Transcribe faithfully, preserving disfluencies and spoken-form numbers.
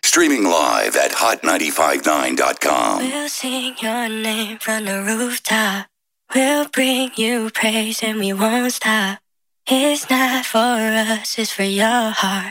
Streaming live at hot nine five nine dot com. We'll sing your name from the rooftop. We'll bring you praise and we won't stop. It's not for us, it's for your heart.